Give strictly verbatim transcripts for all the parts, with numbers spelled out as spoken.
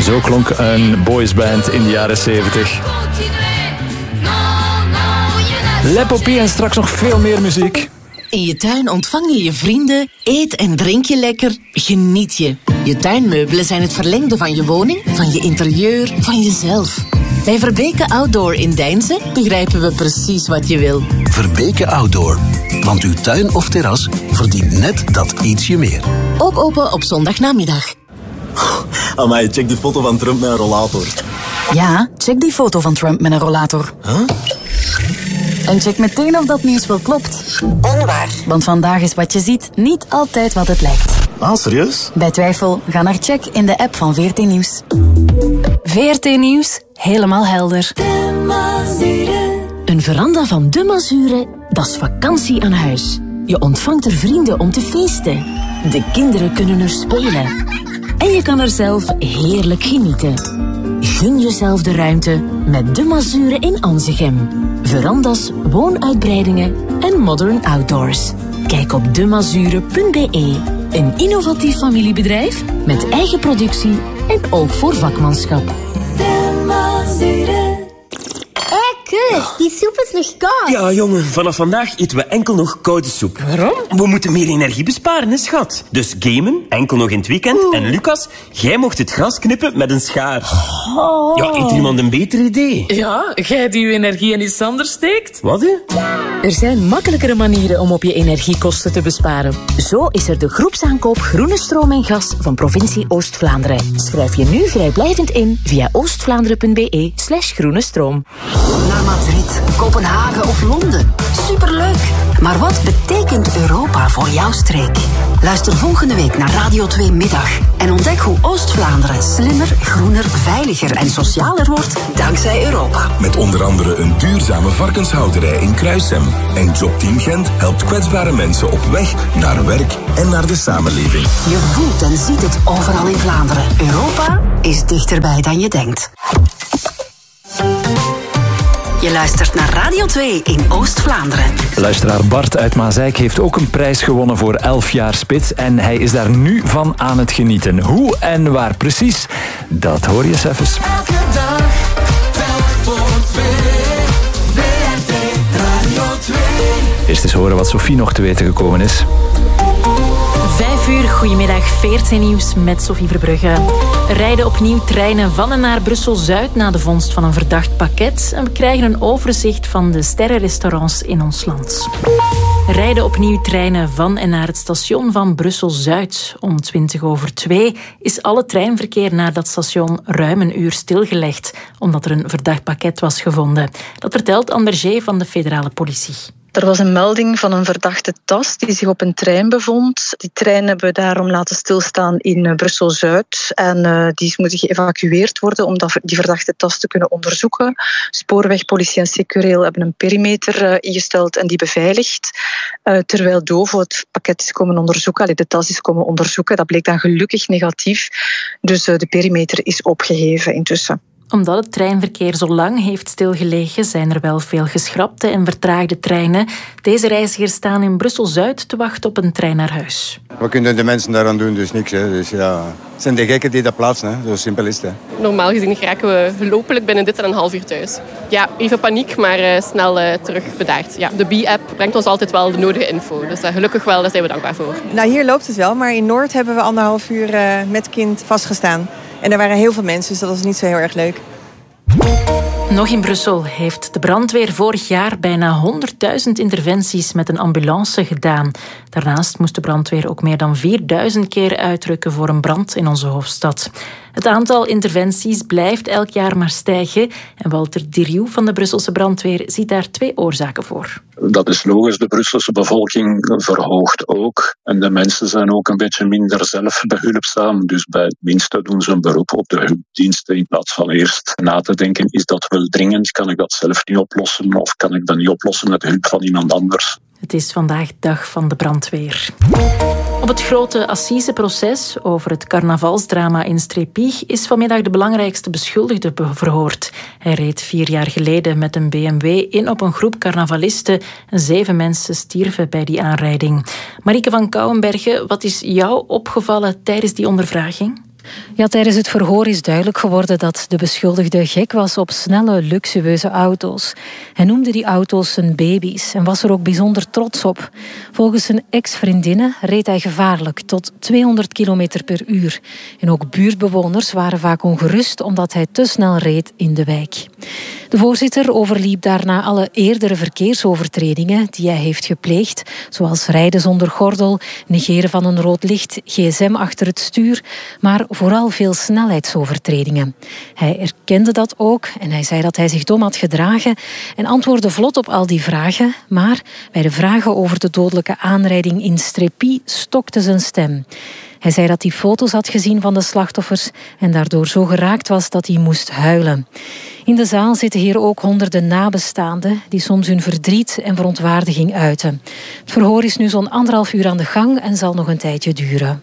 Zo klonk een boysband in de jaren zeventig. Le Poppy en straks nog veel meer muziek. In je tuin ontvang je je vrienden, eet en drink je lekker, geniet je. Je tuinmeubelen zijn het verlengde van je woning, van je interieur, van jezelf. Bij Verbeke Outdoor in Deinze begrijpen we precies wat je wil. Verbeke Outdoor, want uw tuin of terras verdient net dat ietsje meer. Ook open op zondagnamiddag. Amai, check die foto van Trump met een rollator. Ja, check die foto van Trump met een rollator. Huh? En check meteen of dat nieuws wel klopt. Onwaar. Want vandaag is wat je ziet niet altijd wat het lijkt. Ah, serieus? Bij twijfel, ga naar check in de app van V R T Nieuws. V R T Nieuws, helemaal helder. Een veranda van De Mazure, dat is vakantie aan huis. Je ontvangt er vrienden om te feesten. De kinderen kunnen er spelen. En je kan er zelf heerlijk genieten. Gun jezelf de ruimte met De Mazure in Anzegem. Verandas, woonuitbreidingen en modern outdoors. Kijk op demazure punt b e. Een innovatief familiebedrijf met eigen productie en ook voor vakmanschap. De Mazure. Hé, Kus, die soep is nog koud. Ja, jongen, vanaf vandaag eten we enkel nog koude soep. Waarom? We moeten meer energie besparen, hè, schat. Dus gamen, enkel nog in het weekend. Oeh. En Lucas, jij mocht het gras knippen met een schaar. Oh. Ja, heeft iemand een beter idee? Ja, jij die je energie in iets anders steekt. Wat, hè? Er zijn makkelijkere manieren om op je energiekosten te besparen. Zo is er de groepsaankoop Groene Stroom en Gas van provincie Oost-Vlaanderen. Schrijf je nu vrijblijvend in via oostvlaanderen punt b e slash groene stroom. Naar Madrid, Kopenhagen of Londen. Superleuk! Maar wat betekent Europa voor jouw streek? Luister volgende week naar Radio twee Middag en ontdek hoe Oost-Vlaanderen slimmer, groener, veiliger en socialer wordt dankzij Europa. Met onder andere een duurzame varkenshouderij in Kruissem. En Jobteam Gent helpt kwetsbare mensen op weg naar werk en naar de samenleving. Je voelt en ziet het overal in Vlaanderen. Europa is dichterbij dan je denkt. Je luistert naar Radio twee in Oost-Vlaanderen. Luisteraar Bart uit Mazeik heeft ook een prijs gewonnen voor elf jaar spits. En hij is daar nu van aan het genieten. Hoe en waar precies, dat hoor je eens even. Elke dag, telk voor twee. V R T Radio twee. Eerst eens horen wat Sophie nog te weten gekomen is. Vijf uur, goedemiddag, V R T Nieuws met Sophie Verbrugge. Er rijden opnieuw treinen van en naar Brussel-Zuid na de vondst van een verdacht pakket. En we krijgen een overzicht van de sterrenrestaurants in ons land. Er rijden opnieuw treinen van en naar het station van Brussel-Zuid. Om twintig over twee is alle treinverkeer naar dat station ruim een uur stilgelegd, omdat er een verdacht pakket was gevonden. Dat vertelt Anne Berger van de federale politie. Er was een melding van een verdachte tas die zich op een trein bevond. Die trein hebben we daarom laten stilstaan in Brussel-Zuid. En uh, die is moeten geëvacueerd worden om dat, die verdachte tas te kunnen onderzoeken. Spoorweg, politie en Secureel hebben een perimeter uh, ingesteld en die beveiligd. Uh, terwijl Dovo het pakket is komen onderzoeken, allee, de tas is komen onderzoeken. Dat bleek dan gelukkig negatief. Dus uh, de perimeter is opgeheven intussen. Omdat het treinverkeer zo lang heeft stilgelegen, zijn er wel veel geschrapte en vertraagde treinen. Deze reizigers staan in Brussel-Zuid te wachten op een trein naar huis. Wat kunnen de mensen daaraan doen? Dus niks. Hè. Dus ja, het zijn de gekken die dat plaatsen. Hè. Zo simpel is het. Hè. Normaal gezien geraken we hopelijk binnen dit en een half uur thuis. Ja, even paniek, maar uh, snel uh, terug bedaard. Ja, de B I-app brengt ons altijd wel de nodige info. Dus uh, gelukkig wel, daar zijn we dankbaar voor. Nou, hier loopt het wel, maar in Noord hebben we anderhalf uur uh, met kind vastgestaan. En er waren heel veel mensen, dus dat was niet zo heel erg leuk. Nog in Brussel heeft de brandweer vorig jaar bijna honderdduizend interventies met een ambulance gedaan. Daarnaast moest de brandweer ook meer dan vierduizend keer uitrukken voor een brand in onze hoofdstad. Het aantal interventies blijft elk jaar maar stijgen. En Walter Diriou van de Brusselse brandweer ziet daar twee oorzaken voor. Dat is logisch, de Brusselse bevolking verhoogt ook. En de mensen zijn ook een beetje minder zelfbehulpzaam. Dus bij het minste doen ze een beroep op de hulpdiensten in plaats van eerst na te denken, is dat wel dringend? Kan ik dat zelf niet oplossen? Of kan ik dat niet oplossen met hulp van iemand anders? Het is vandaag dag van de brandweer. Op het grote assiseproces over het carnavalsdrama in Strepieg is vanmiddag de belangrijkste beschuldigde verhoord. Hij reed vier jaar geleden met een B M W in op een groep carnavalisten en zeven mensen stierven bij die aanrijding. Marieke van Kouwenbergen, wat is jou opgevallen tijdens die ondervraging? Ja, tijdens het verhoor is duidelijk geworden dat de beschuldigde gek was op snelle, luxueuze auto's. Hij noemde die auto's zijn baby's en was er ook bijzonder trots op. Volgens zijn ex-vriendinnen reed hij gevaarlijk, tot tweehonderd kilometer per uur. En ook buurtbewoners waren vaak ongerust omdat hij te snel reed in de wijk. De voorzitter overliep daarna alle eerdere verkeersovertredingen die hij heeft gepleegd, zoals rijden zonder gordel, negeren van een rood licht, gsm achter het stuur, maar vooral veel snelheidsovertredingen. Hij erkende dat ook en hij zei dat hij zich dom had gedragen en antwoordde vlot op al die vragen, maar bij de vragen over de dodelijke aanrijding in Strépy stokte zijn stem. Hij zei dat hij foto's had gezien van de slachtoffers en daardoor zo geraakt was dat hij moest huilen. In de zaal zitten hier ook honderden nabestaanden die soms hun verdriet en verontwaardiging uiten. Het verhoor is nu zo'n anderhalf uur aan de gang en zal nog een tijdje duren.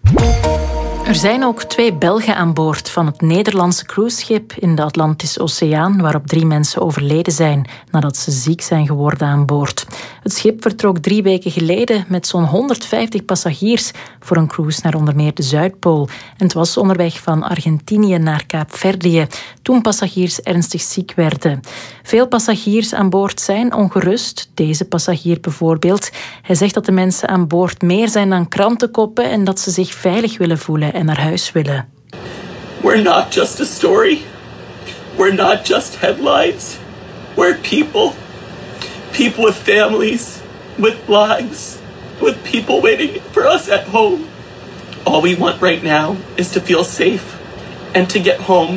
Er zijn ook twee Belgen aan boord van het Nederlandse cruiseschip in de Atlantische Oceaan, waarop drie mensen overleden zijn nadat ze ziek zijn geworden aan boord. Het schip vertrok drie weken geleden met zo'n honderdvijftig passagiers voor een cruise naar onder meer de Zuidpool. En het was onderweg van Argentinië naar Kaapverdië, toen passagiers ernstig ziek werden. Veel passagiers aan boord zijn ongerust. Deze passagier bijvoorbeeld. Hij zegt dat de mensen aan boord meer zijn dan krantenkoppen en dat ze zich veilig willen voelen en naar huis willen. We're not just a story. We're not just headlines. We're people. People with families, with lives, with people waiting for us at home. All we want right now is to feel safe and to get home.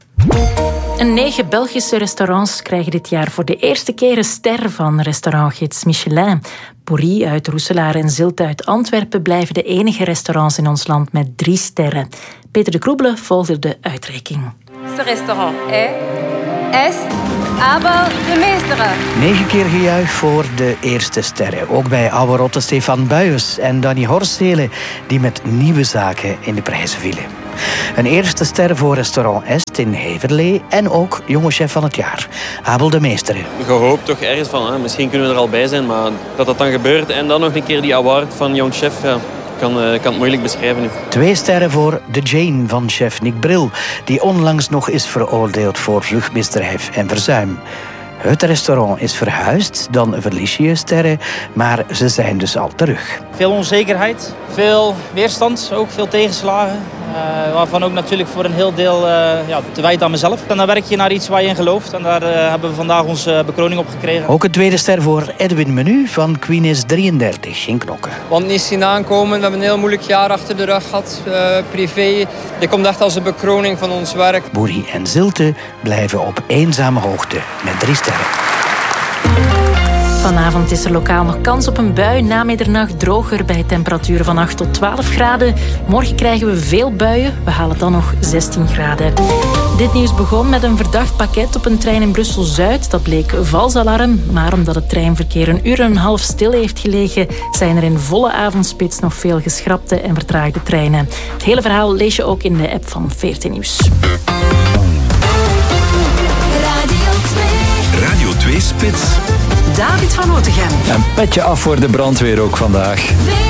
En negen Belgische restaurants krijgen dit jaar voor de eerste keer een ster van restaurantgids Michelin. Bourry uit Roeselaar en Zilte uit Antwerpen blijven de enige restaurants in ons land met drie sterren. Peter de Kroebele volgde de uitreiking. Ce restaurant est, est, aber de meestere. Negen keer gejuich voor de eerste sterren. Ook bij oude rotte Stefan Buijers en Danny Horsele, die met nieuwe zaken in de prijzen vielen. Een eerste ster voor restaurant Est in Heverlee en ook jonge chef van het jaar, Abel de Meestere. Je hoopt toch ergens van, hè, misschien kunnen we er al bij zijn, maar dat dat dan gebeurt en dan nog een keer die award van jong chef, ja, kan, uh, kan het moeilijk beschrijven nu. Twee sterren voor de Jane van chef Nick Bril, die onlangs nog is veroordeeld voor vluchtmisdrijf en verzuim. Het restaurant is verhuisd, dan verlies je sterren, maar ze zijn dus al terug. Veel onzekerheid, veel weerstand, ook veel tegenslagen. Uh, waarvan ook natuurlijk voor een heel deel uh, ja, te wijten aan mezelf. En dan werk je naar iets waar je in gelooft. En daar uh, hebben we vandaag onze bekroning op gekregen. Ook een tweede ster voor Edwin Menu van Queenis drieëndertig in Knokke. Want niet zien aankomen. We hebben een heel moeilijk jaar achter de rug gehad, uh, privé. Dit komt echt als een bekroning van ons werk. Bourry en Zilte blijven op eenzame hoogte met drie sterren. Vanavond is er lokaal nog kans op een bui. Na middernacht droger bij temperaturen van acht tot twaalf graden. Morgen krijgen we veel buien. We halen dan nog zestien graden. Dit nieuws begon met een verdacht pakket op een trein in Brussel-Zuid. Dat bleek vals alarm. Maar omdat het treinverkeer een uur en een half stil heeft gelegen, zijn er in volle avondspits nog veel geschrapte en vertraagde treinen. Het hele verhaal lees je ook in de app van veertien Nieuws. Radio twee Spits. David van Otegem. Een petje af voor de brandweer ook vandaag.